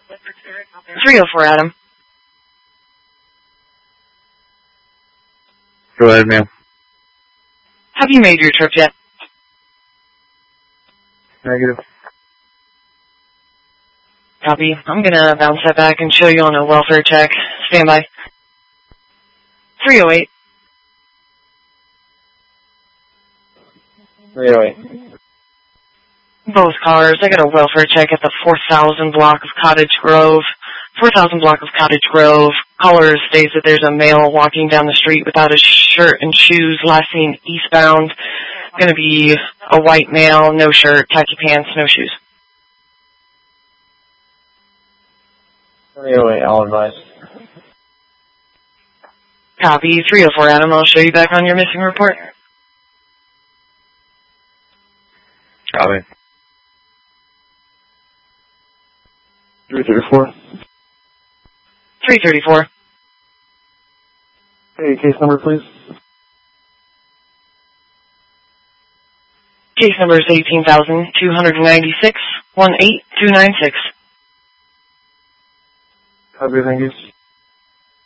304, Adam. Go ahead, ma'am. Have you made your trip yet? Negative. Copy. I'm gonna bounce that back and show you on a welfare check. Stand by. 308. 308. Both cars. I got a welfare check at the 4000 block of Cottage Grove. 4000 block of Cottage Grove. Caller states that there's a male walking down the street without a shirt and shoes, last seen eastbound. Gonna be a white male, no shirt, khaki pants, no shoes. 308, I'll advise. Copy. 304, Adam. I'll show you back on your missing report. Copy. 334. 334. Hey, case number, please. Case number is 18,296, 18296. Copy, thank you.